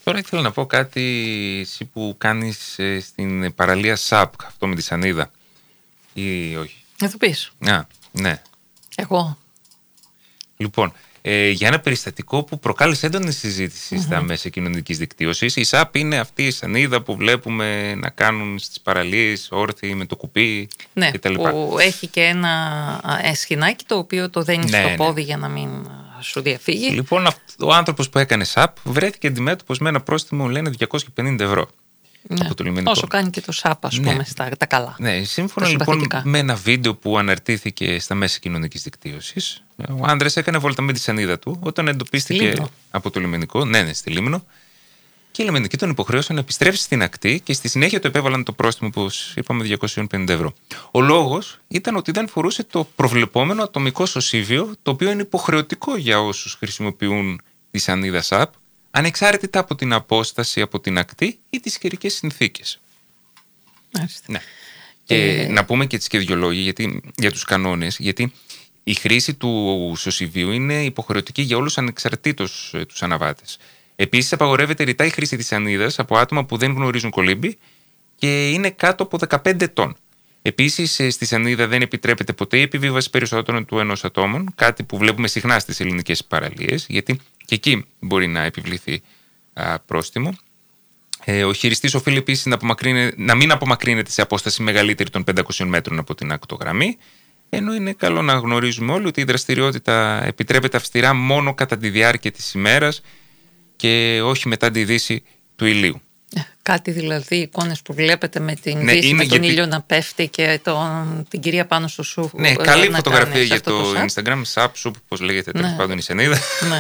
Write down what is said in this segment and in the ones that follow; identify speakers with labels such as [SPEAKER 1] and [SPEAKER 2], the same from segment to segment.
[SPEAKER 1] Τώρα ήθελα να πω κάτι, εσύ που κάνεις στην παραλία ΣΑΠ, αυτό με τη σανίδα, ή όχι?
[SPEAKER 2] Να το πεις.
[SPEAKER 1] Ναι.
[SPEAKER 2] Εγώ.
[SPEAKER 1] Λοιπόν, για ένα περιστατικό που προκάλεσε έντονη συζήτηση στα μέσα κοινωνικής δικτύωσης. Η ΣΑΠ είναι αυτή η σανίδα που βλέπουμε να κάνουν στις παραλίες όρθιοι με το κουπί κτλ.
[SPEAKER 2] Που έχει και ένα σχοινάκι το οποίο το δένει στο πόδι για να μην σου διαφύγει.
[SPEAKER 1] Λοιπόν, ο άνθρωπος που έκανε ΣΑΠ βρέθηκε αντιμέτωπος με ένα πρόστιμο, λένε, 250 ευρώ. Από το λιμενικό.
[SPEAKER 2] Όσο κάνει και το ΣΑΠ, ας πούμε, τα καλά.
[SPEAKER 1] Ναι, σύμφωνα λοιπόν με ένα βίντεο που αναρτήθηκε στα μέσα κοινωνικής δικτύωσης, ο άντρας έκανε βόλτα με τη σανίδα του όταν εντοπίστηκε από το λιμενικό. Ναι, στη Λίμνο. Και οι λιμενικοί τον υποχρέωσαν να επιστρέψει στην ακτή και στη συνέχεια του επέβαλαν το πρόστιμο που είπαμε 250 ευρώ. Ο λόγος ήταν ότι δεν φορούσε το προβλεπόμενο ατομικό σωσίβιο, το οποίο είναι υποχρεωτικό για όσους χρησιμοποιούν τη σανίδα ΣΑΠ, ανεξάρτητα από την απόσταση από την ακτή ή τις καιρικές συνθήκες. Ναι. Και να πούμε και τις και δυο λόγια για τους κανόνες, γιατί η χρήση του σωσιβίου είναι υποχρεωτική για όλους ανεξαρτήτως τους αναβάτες. Επίσης, απαγορεύεται ρητά η χρήση της σανίδας από άτομα που δεν γνωρίζουν κολύμπη και είναι κάτω από 15 ετών. Επίσης, στη σανίδα δεν επιτρέπεται ποτέ η επιβίβαση περισσότερων του ενός ατόμων, κάτι που βλέπουμε συχνά στις ελληνικές παραλίες, γιατί και εκεί μπορεί να επιβληθεί πρόστιμο. Ο χειριστής οφείλει επίσης να μην απομακρύνεται σε απόσταση μεγαλύτερη των 500 μέτρων από την ακτογραμμή, ενώ είναι καλό να γνωρίζουμε όλοι ότι η δραστηριότητα επιτρέπεται αυστηρά μόνο κατά τη διάρκεια της ημέρας και όχι μετά τη δύση του ηλίου.
[SPEAKER 2] Κάτι δηλαδή, εικόνες που βλέπετε με την δύση, με τον ήλιο να πέφτει και την κυρία πάνω στο σουπ.
[SPEAKER 1] Ναι, καλή φωτογραφία για το Instagram, σουπ, πώς λέγεται, τέλος πάντων η σανίδα.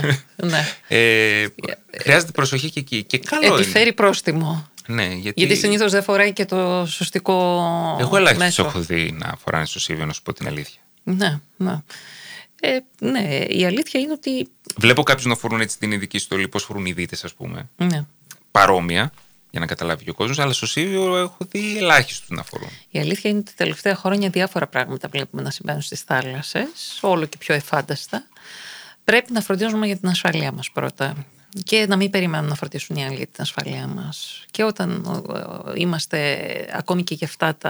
[SPEAKER 1] Χρειάζεται προσοχή και εκεί. Και καλό
[SPEAKER 2] επιφέρει πρόστιμο.
[SPEAKER 1] Ναι,
[SPEAKER 2] γιατί συνήθως δεν φοράει και το σωστικό μέσο.
[SPEAKER 1] Εγώ ελάχιστος έχω δει να φοράνε σωσίβιο, να σου πω την αλήθεια.
[SPEAKER 2] Ναι, η αλήθεια είναι ότι.
[SPEAKER 1] Βλέπω κάποιους να φορούν έτσι την ειδική στολή, πώς φορούν οι δίτες, ας πούμε.
[SPEAKER 2] Ναι.
[SPEAKER 1] Παρόμοια, για να καταλάβει και ο κόσμος, αλλά στο σωσίβιο έχω δει ελάχιστους να φορούν.
[SPEAKER 2] Η αλήθεια είναι ότι τα τελευταία χρόνια διάφορα πράγματα βλέπουμε να συμβαίνουν στις θάλασσες, όλο και πιο εφάνταστα. Πρέπει να φροντίζουμε για την ασφαλεία μας πρώτα. Και να μην περιμένουμε να φροντίσουν οι άλλοι για την ασφαλεία μας. Και όταν είμαστε ακόμη και για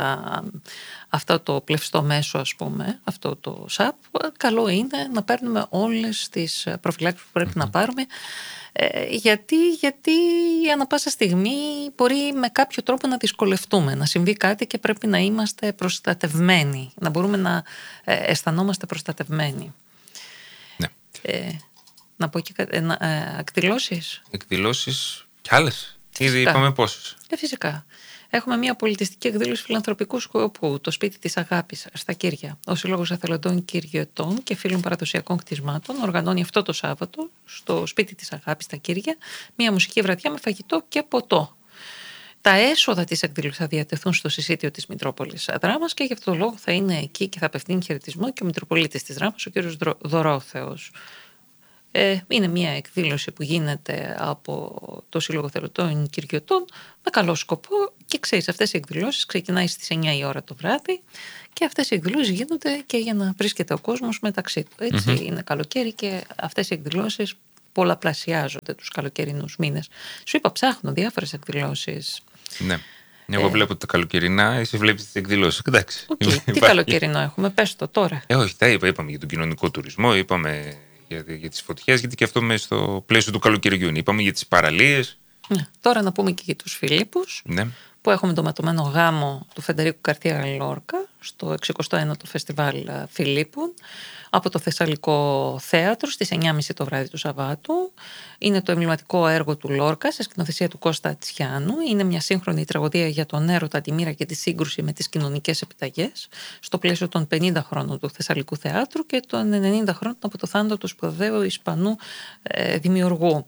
[SPEAKER 2] αυτό το πλευστό μέσο, ας πούμε, αυτό το ΣΑΠ, καλό είναι να παίρνουμε όλες τις προφυλάξεις που πρέπει να πάρουμε, γιατί ανά πάσα στιγμή μπορεί με κάποιο τρόπο να δυσκολευτούμε, να συμβεί κάτι και πρέπει να είμαστε προστατευμένοι, να μπορούμε να αισθανόμαστε προστατευμένοι.
[SPEAKER 1] Ναι.
[SPEAKER 2] Να πω και εκδηλώσεις.
[SPEAKER 1] Εκδηλώσεις κι άλλες. Ήδη είπαμε πόσες.
[SPEAKER 2] Φυσικά. Έχουμε μια πολιτιστική εκδήλωση φιλανθρωπικού σκοπού, το Σπίτι της Αγάπης στα Κύρια. Ο Σύλλογος Εθελοντών Κυριωτών και Φίλων Παραδοσιακών Κτισμάτων οργανώνει αυτό το Σάββατο στο Σπίτι της Αγάπης στα Κύρια μια μουσική βραδιά με φαγητό και ποτό. Τα έσοδα της εκδήλωσης θα διατεθούν στο συσίτιο της Μητρόπολης Δράμας και γι' αυτό το λόγο θα είναι εκεί και θα απευθύνει χαιρετισμό και ο Μητροπολίτης της Δράμας, ο κ. Δωρόθεος. Είναι μια εκδήλωση που γίνεται από το Σύλλογο Εθελοντών Κυριωτών με καλό σκοπό και ξέρεις, αυτές οι εκδηλώσεις ξεκινάει στις 9 η ώρα το βράδυ και αυτές οι εκδηλώσεις γίνονται και για να βρίσκεται ο κόσμος μεταξύ του. Έτσι είναι καλοκαίρι και αυτές οι εκδηλώσεις πολλαπλασιάζονται τους καλοκαιρινούς μήνες. Σου είπα, ψάχνω διάφορες εκδηλώσεις.
[SPEAKER 1] Ναι. Εγώ βλέπω τα καλοκαιρινά, εσύ βλέπεις τις εκδηλώσεις. Εντάξει.
[SPEAKER 2] Τι καλοκαιρινό έχουμε, πες το τώρα.
[SPEAKER 1] Όχι, τα είπαμε για τον κοινωνικό τουρισμό, είπαμε για τις φωτιές, γιατί και αυτό μέσα στο πλαίσιο του καλοκαιριού είναι. Είπαμε για τις παραλίες.
[SPEAKER 2] Ναι. Τώρα να πούμε και για τους Φιλίππους, που έχουμε το ματωμένο γάμο του Φεντερίκου Γκαρθία Λόρκα στο 69ο Φεστιβάλ Φιλίππων από το Θεσσαλικό Θέατρο στις 9.30 το βράδυ του Σαββάτου. Είναι το εμβληματικό έργο του Λόρκα σε σκηνοθεσία του Κώστα Τσιάνου. Είναι μια σύγχρονη τραγωδία για τον έρωτα, τη μοίρα και τη σύγκρουση με τις κοινωνικές επιταγές στο πλαίσιο των 50 χρόνων του Θεσσαλικού Θεάτρου και των 90 χρόνων από το θάνατο του σπουδαίου Ισπανού δημιουργού.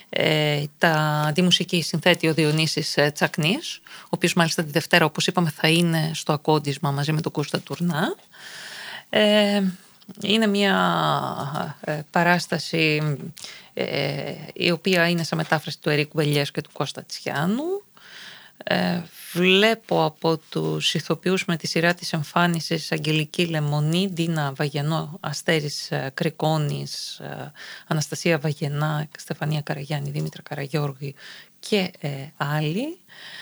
[SPEAKER 2] Τη μουσική συνθέτει ο Διονύσης Τσακνής, ο οποίος μάλιστα τη Δευτέρα, όπως είπαμε, θα είναι στο ακόντισμα μαζί με τον Κώστα Τουρνά. Είναι μια παράσταση η οποία είναι σε μετάφραση του Ερίκου Βελιές και του Κώστα Τσιάνου. Βλέπω από τους ηθοποιούς με τη σειρά της εμφάνισης Αγγελική Λεμονή, Ντίνα Βαγενό, Αστέρης Κρικόνης, Αναστασία Βαγενά, Στεφανία Καραγιάννη, Δήμητρα Καραγιώργη και άλλοι.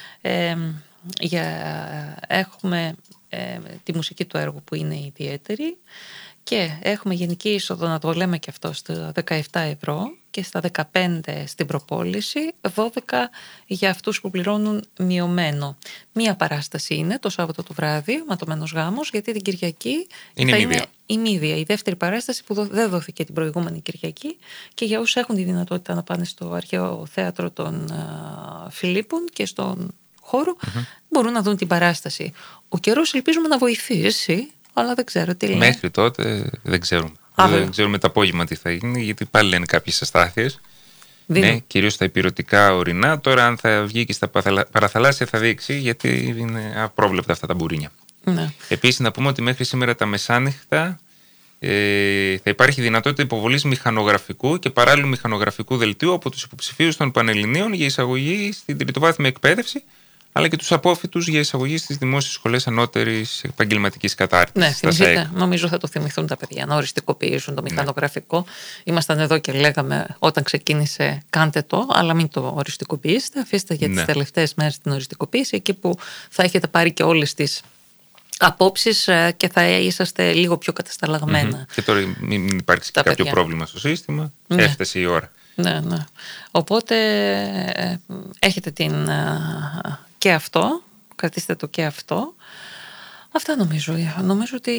[SPEAKER 2] Έχουμε τη μουσική του έργου που είναι ιδιαίτερη και έχουμε γενική είσοδο, να το λέμε και αυτό, στα 17 ευρώ και στα 15 στην προπόληση, 12 για αυτούς που πληρώνουν μειωμένο. Μία παράσταση είναι το Σάββατο το βράδυ, ματωμένος γάμος, γιατί την Κυριακή είναι η Μύδια, η δεύτερη παράσταση που δεν δόθηκε την προηγούμενη Κυριακή, και για όσους έχουν τη δυνατότητα να πάνε στο Αρχαίο Θέατρο των Φιλίππων και στον χώρο, μπορούν να δουν την παράσταση. Ο καιρός ελπίζουμε να βοηθήσει, αλλά δεν ξέρω τι λέει.
[SPEAKER 1] Μέχρι τότε δεν ξέρουμε. Δεν ξέρουμε το απόγευμα τι θα γίνει, γιατί πάλι λένε κάποιες αστάθειες. Ναι, κυρίως στα ηπειρωτικά ορεινά. Τώρα, αν θα βγει και στα παραθαλάσσια, θα δείξει, γιατί είναι απρόβλεπτα αυτά τα μπουρίνια.
[SPEAKER 2] Ναι.
[SPEAKER 1] Επίσης, να πούμε ότι μέχρι σήμερα τα μεσάνυχτα θα υπάρχει δυνατότητα υποβολής μηχανογραφικού και παράλληλου μηχανογραφικού δελτίου από τους υποψηφίους των Πανελληνίων για εισαγωγή στην τριτοβάθμια εκπαίδευση, αλλά και τους απόφοιτους για εισαγωγή στις δημόσιες σχολές ανώτερης επαγγελματικής κατάρτισης.
[SPEAKER 2] Ναι, θυμηθείτε, νομίζω θα το θυμηθούν τα παιδιά να οριστικοποιήσουν το μηχανογραφικό. Ήμασταν εδώ και λέγαμε όταν ξεκίνησε, κάντε το, αλλά μην το οριστικοποιήσετε. Αφήστε για τις τελευταίες μέρες την οριστικοποίηση, εκεί που θα έχετε πάρει και όλες τις απόψεις και θα είσαστε λίγο πιο κατασταλαγμένα.
[SPEAKER 1] Και τώρα μην υπάρξει και κάποιο πρόβλημα στο σύστημα. Έφτασε η ώρα.
[SPEAKER 2] Ναι. Οπότε έχετε και αυτό, κρατήστε το και αυτό. Αυτά νομίζω. Νομίζω ότι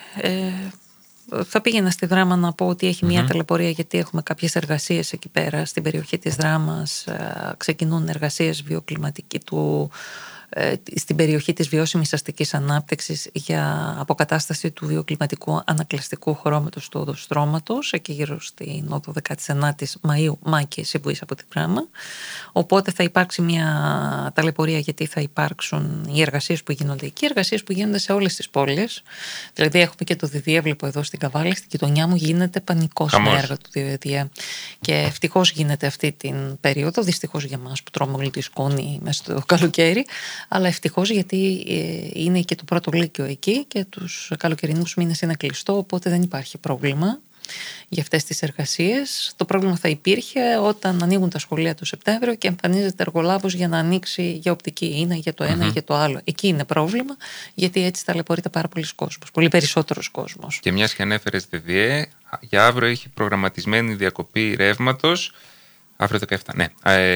[SPEAKER 2] θα πήγαινα στη Δράμα να πω ότι έχει μια ταλαιπωρία, γιατί έχουμε κάποιες εργασίες εκεί πέρα στην περιοχή της Δράμας. Ξεκινούν εργασίες βιοκλιματική στην περιοχή της βιώσιμης αστικής ανάπτυξης για αποκατάσταση του βιοκλιματικού ανακλαστικού χρώματος του οδοστρώματος, εκεί γύρω στην όδο 19η Μαΐου, Μάκη, εσύ που είσαι από την Πράμα. Οπότε θα υπάρξει μια ταλαιπωρία, γιατί θα υπάρξουν οι εργασίες που γίνονται εκεί, εργασίες που γίνονται σε όλες τις πόλεις. Δηλαδή έχουμε και το ΔΔΕ, βλέπω εδώ στην Καβάλα, στην γειτονιά μου γίνεται πανικός με έργα του ΔΔΕ. Και ευτυχώς γίνεται αυτή την περίοδο, δυστυχώς για μας που τρώμε όλη τη σκόνη μέσα στο καλοκαίρι. Αλλά ευτυχώς, γιατί είναι και το πρώτο λύκειο εκεί και τους καλοκαιρινούς μήνες είναι κλειστό, οπότε δεν υπάρχει πρόβλημα για αυτές τις εργασίες. Το πρόβλημα θα υπήρχε όταν ανοίγουν τα σχολεία το Σεπτέμβριο και εμφανίζεται εργολάβος για να ανοίξει για οπτική, είναι για το ένα ή για το άλλο. Εκεί είναι πρόβλημα, γιατί έτσι ταλαιπωρείται πάρα πολλοί κόσμος, πολύ περισσότερος κόσμος.
[SPEAKER 1] Και μιας και ανέφερες ΔΔΕ, για αύριο έχει προγραμματισμένη διακοπή ρεύματος. Αύριο 17, ναι.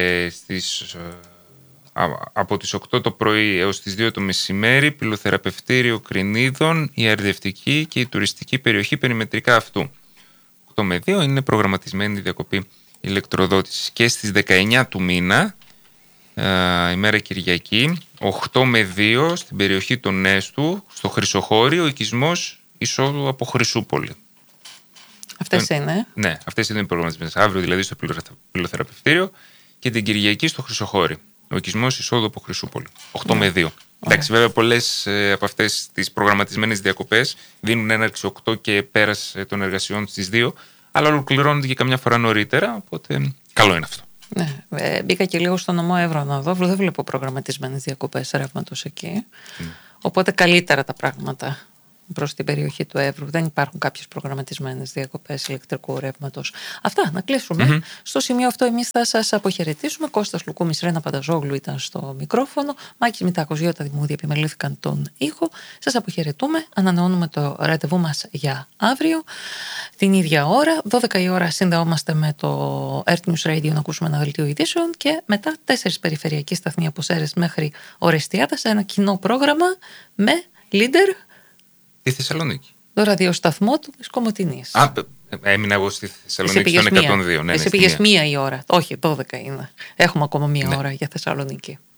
[SPEAKER 1] Από τις 8 το πρωί έως τις 2 το μεσημέρι, πυλοθεραπευτήριο Κρινίδων, η αεριδευτική και η τουριστική περιοχή περιμετρικά αυτού. 8 με 2 είναι προγραμματισμένη η διακοπή ηλεκτροδότησης. Και στις 19 του μήνα, ημέρα Κυριακή, 8 με 2 στην περιοχή των Νέστου, στο Χρυσοχώρι, ο οικισμός εισόδου από Χρυσούπολη.
[SPEAKER 2] Αυτές είναι.
[SPEAKER 1] Ναι, αυτές είναι οι προγραμματισμένες. Αύριο δηλαδή στο πυλοθεραπευτήριο και την Κυριακή στο Χρυσοχώρι. Ο οικισμός εισόδου από Χρυσούπολη. 8 με 2. Εντάξει, βέβαια, πολλές από αυτές τις προγραμματισμένες διακοπές δίνουν έναρξη 8 και πέρας των εργασιών στις 2, αλλά ολοκληρώνονται και καμιά φορά νωρίτερα. Οπότε καλό είναι αυτό.
[SPEAKER 2] Ναι, μπήκα και λίγο στο νομό Εύρο να δω. Δεν βλέπω προγραμματισμένες διακοπές ρεύματος εκεί. Οπότε καλύτερα τα πράγματα προς την περιοχή του Εύρου. Δεν υπάρχουν κάποιες προγραμματισμένες διακοπές ηλεκτρικού ρεύματος. Αυτά, να κλείσουμε. Στο σημείο αυτό εμείς θα σας αποχαιρετήσουμε. Κώστας Λουκούμης, Ρένα Πανταζόγλου ήταν στο μικρόφωνο. Μάκης Μητάκος, Γιώτα Δημούδη επιμελήθηκαν τον ήχο. Σας αποχαιρετούμε. Ανανεώνουμε το ραντεβού μας για αύριο την ίδια ώρα. 12 η ώρα συνδεόμαστε με το Earth News Radio να ακούσουμε ένα δελτίο ειδήσεων και μετά 4 περιφερειακοί σταθμοί από Σέρρες μέχρι Ορεστιάδα σε ένα κοινό πρόγραμμα με leader
[SPEAKER 1] στη Θεσσαλονίκη.
[SPEAKER 2] Το ραδιοσταθμό του της Κομοτηνής.
[SPEAKER 1] Έμεινα εγώ στη Θεσσαλονίκη στον 102.
[SPEAKER 2] Εσύ πήγες 1 η ώρα. Όχι, 12 είναι. Έχουμε ακόμα 1 ώρα για Θεσσαλονίκη.